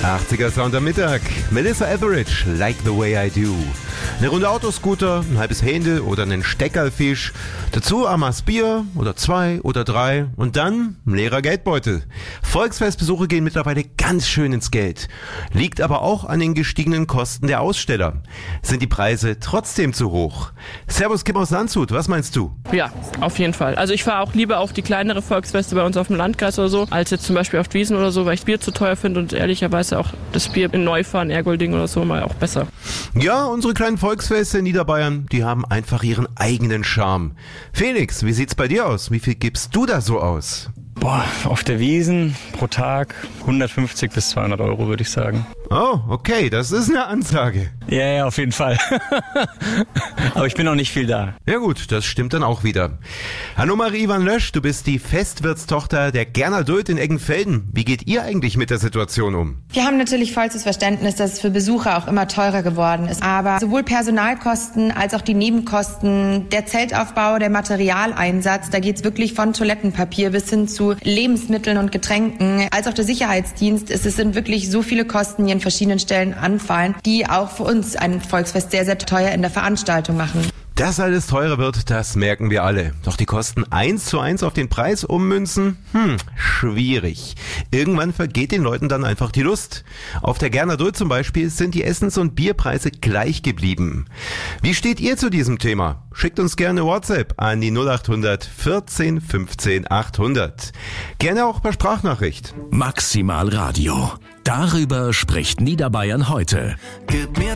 80er Sound am Mittag. Melissa Etheridge, Like the Way I Do. Eine Runde Autoscooter, ein halbes Händel oder einen Steckerlfisch. Dazu Amas Bier oder 2 oder 3 und dann ein leerer Geldbeutel. Volksfestbesuche gehen mittlerweile ganz schön ins Geld. Liegt aber auch an den gestiegenen Kosten der Aussteller. Sind die Preise trotzdem zu hoch? Servus Kim aus Landshut, was meinst du? Ja, auf jeden Fall. Also ich fahre auch lieber auf die kleinere Volksfeste bei uns auf dem Landkreis oder so, als jetzt zum Beispiel auf Wiesn oder so, weil ich Bier zu teuer finde und ehrlicherweise auch das Bier in Neufahren, Ergolding oder so mal auch besser. Ja, unsere kleinen Volksfeste in Niederbayern, die haben einfach ihren eigenen Charme. Felix, wie sieht's bei dir aus? Wie viel gibst du da so aus? Boah, auf der Wiesn pro Tag 150 bis 200 Euro, würde ich sagen. Oh, okay, das ist eine Ansage. Ja, auf jeden Fall. Aber ich bin noch nicht viel da. Ja gut, das stimmt dann auch wieder. Annemarie van Lösch, du bist die Festwirtstochter der Gerner Duld in Eggenfelden. Wie geht ihr eigentlich mit der Situation um? Wir haben natürlich vollstes Verständnis, dass es für Besucher auch immer teurer geworden ist. Aber sowohl Personalkosten als auch die Nebenkosten, der Zeltaufbau, der Materialeinsatz, da geht's wirklich von Toilettenpapier bis hin zu Lebensmitteln und Getränken, als auch der Sicherheitsdienst. Es sind wirklich so viele Kosten, die an verschiedenen Stellen anfallen, die auch für uns ein Volksfest sehr, sehr teuer in der Veranstaltung machen. Dass alles teurer wird, das merken wir alle. Doch die Kosten 1:1 auf den Preis ummünzen? Schwierig. Irgendwann vergeht den Leuten dann einfach die Lust. Auf der Gerner Duld zum Beispiel sind die Essens- und Bierpreise gleich geblieben. Wie steht ihr zu diesem Thema? Schickt uns gerne WhatsApp an die 0800 14 15 800. Gerne auch per Sprachnachricht. Maximal Radio. Darüber spricht Niederbayern heute.